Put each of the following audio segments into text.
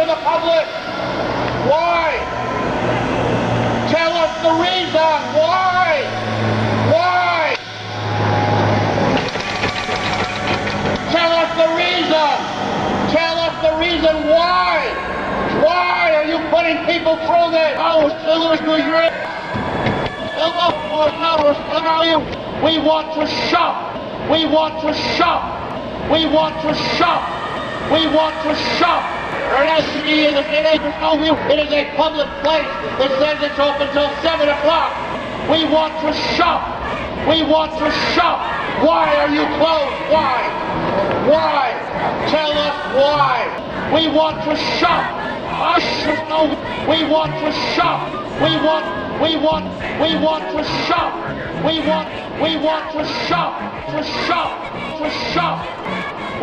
the public? Why? Tell us the reason. Why? Why? Tell us the reason. Tell us the reason why. Why are you putting people through this? We want to shop. We want to shop. We want to shop. We want to shop. It is a public place. It says it's open till 7 o'clock. We want to shop. We want to shop. Why are you closed? Why? Why? Tell us why. We want to shop. We want to shop. We want to shop. We want to shop. To shop. To shop.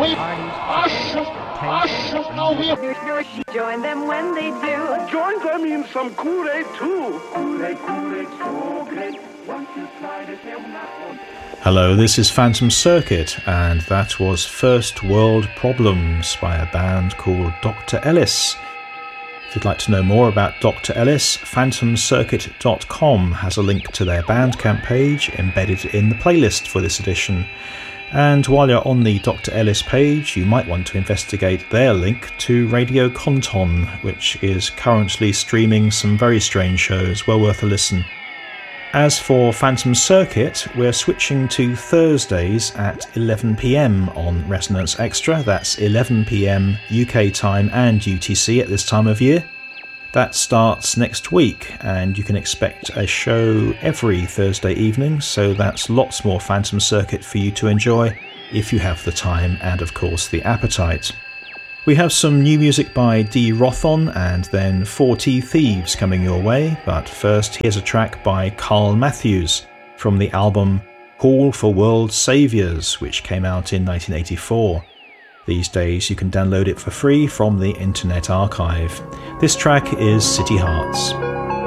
Join them when they do. Join them in some Kool-Aid too. Kool-Aid, so great. Once you tried it, they'll not want. Hello, this is Phantom Circuit, and that was First World Problems by a band called Dr. Ellis. If you'd like to know more about Dr. Ellis, phantomcircuit.com has a link to their Bandcamp page embedded in the playlist for this edition. And while you're on the Dr. Ellis page, you might want to investigate their link to Radio Konton, which is currently streaming some very strange shows, well worth a listen. As for Phantom Circuit, we're switching to Thursdays at 11 PM on Resonance Extra. That's 11 PM UK time and UTC at this time of year. That starts next week, and you can expect a show every Thursday evening, so that's lots more Phantom Circuit for you to enjoy if you have the time and, of course, the appetite. We have some new music by D. Rothon and then 40 Thieves coming your way, but first here's a track by Carl Matthews from the album Call for World Saviours, which came out in 1984. These days you can download it for free from the Internet Archive. This track is City Hearts.